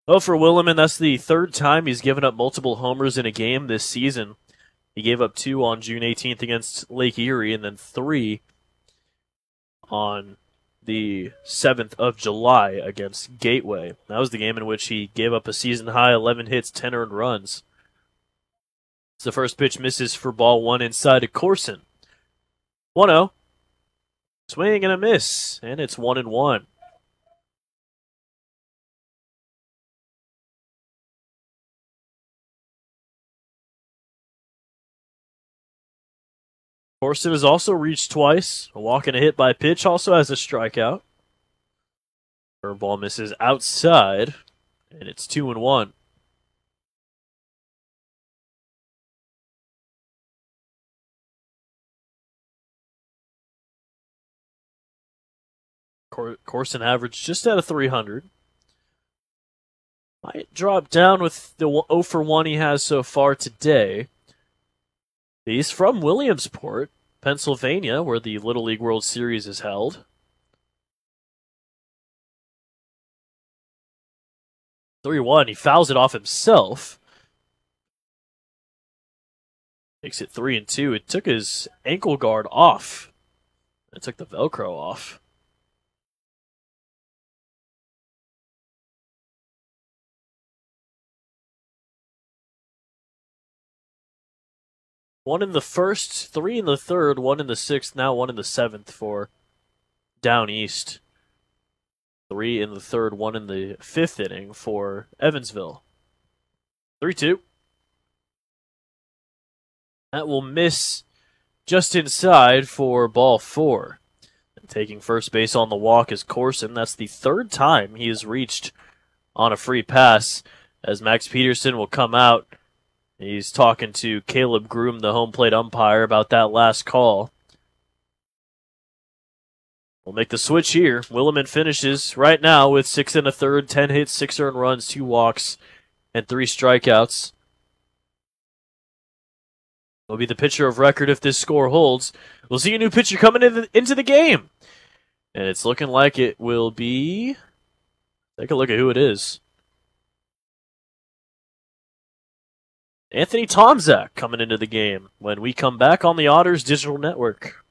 Oh, for Williman, that's the third time he's given up multiple homers in a game this season. He gave up 2 on June 18th against Lake Erie, and then 3 on the 7th of July against Gateway. That was the game in which he gave up a season high 11 hits, 10 earned runs. The first pitch misses for ball one inside to Corson. 1-0. Swing and a miss, and it's 1-1. Corson has also reached twice. A walk and a hit by pitch, also has a strikeout. Curveball misses outside, and it's 2-1. Corson averaged just out of 300. Might drop down with the 0 for 1 he has so far today. He's from Williamsport, Pennsylvania, where the Little League World Series is held. 3-1. He fouls it off himself. Makes it 3-2. It took his ankle guard off. It took the Velcro off. One in the first, 3 in the third, 1 in the sixth, now 1 in the seventh for Down East. 3 in the third, 1 in the fifth inning for Evansville. 3-2. That will miss just inside for ball 4. And taking first base on the walk is Corson. That's the third time he has reached on a free pass, as Max Peterson will come out. He's talking to Caleb Groom, the home plate umpire, about that last call. We'll make the switch here. Williman finishes right now with 6 and a third, 10 hits, 6 earned runs, 2 walks, and 3 strikeouts. He'll be the pitcher of record if this score holds. We'll see a new pitcher coming into the game. And it's looking like it will be... Take a look at who it is. Anthony Tomczak coming into the game when we come back on the Otters Digital Network.